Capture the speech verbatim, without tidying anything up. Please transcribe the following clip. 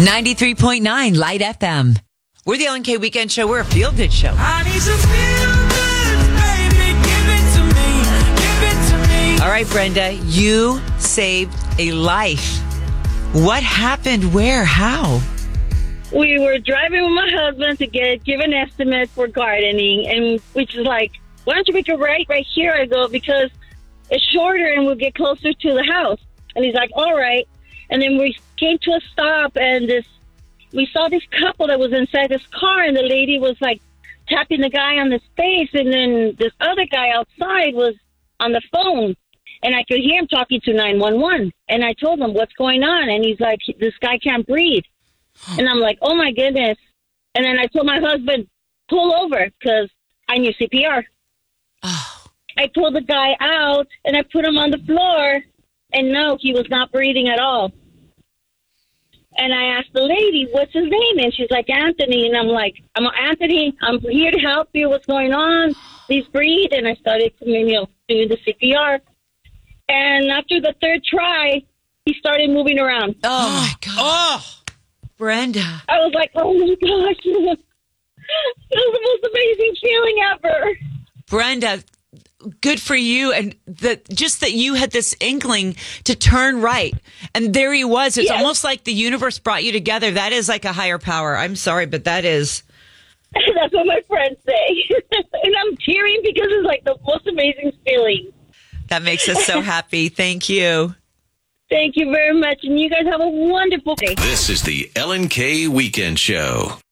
ninety-three point nine Light F M. We're the Ellen K Weekend Show. We're a feel-good show. I need some feel-good, baby. Give it to me. Give it to me. All right, Brenda, you saved a life. What happened? Where? How? We were driving with my husband to get give an estimate for gardening, and which is like, why don't you make a right right here? I go, because it's shorter and we'll get closer to the house. And he's like, all right. And then we came to a stop, and this we saw this couple that was inside this car, and the lady was like tapping the guy on the face, and then this other guy outside was on the phone, and I could hear him talking to nine one one. And I told him, what's going on? And he's like, this guy can't breathe. And I'm like, oh my goodness. And then I told my husband, pull over, because I knew C P R. Oh. I pulled the guy out, and I put him on the floor, and no, he was not breathing at all. And I asked the lady, what's his name? And she's like, Anthony. And I'm like, I'm Anthony. I'm here to help you. What's going on? Please breathe. And I started, you know, doing the C P R. And after the third try, he started moving around. Oh, my God. Oh, Brenda. I was like, oh, my gosh. It was the most amazing feeling ever. Brenda, good for you. And that just that you had this inkling to turn right. And there he was. It's yes. almost like the universe brought you together. That is like a higher power. I'm sorry, but that is. That's what my friends say. And I'm tearing because it's like the most amazing feeling. That makes us so happy. Thank you. Thank you very much. And you guys have a wonderful day. This is the Ellen K Weekend Show.